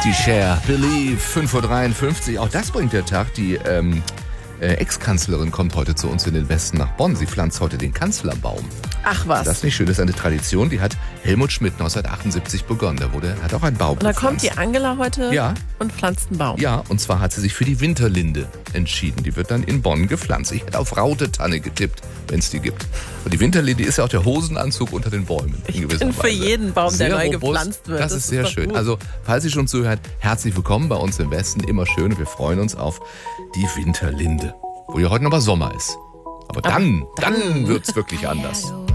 Die Cher, Believe, 5:53 Uhr. Auch das bringt der Tag. Die Ex-Kanzlerin kommt heute zu uns in den Westen nach Bonn. Sie pflanzt heute den Kanzlerbaum. Ach was. Ist das nicht schön? Das ist eine Tradition, die hat Helmut Schmidt 1978 begonnen. Hat auch einen Baum Und da gepflanzt. kommt die Angela heute Ja. und pflanzt einen Baum. Ja, und zwar hat sie sich für die Winterlinde entschieden. Die wird dann in Bonn gepflanzt. Ich hätte auf Rautetanne getippt, wenn es die gibt. Und die Winterlinde ist ja auch der Hosenanzug unter den Bäumen. Ich bin für jeden Baum, sehr der neu robust. gepflanzt wird. Das ist sehr doch schön. gut. Also, falls Sie schon zuhört, herzlich willkommen bei uns im Westen. Immer schön und wir freuen uns auf die Winterlinde. Wo ja heute noch mal Sommer ist. Aber dann wird's wirklich anders.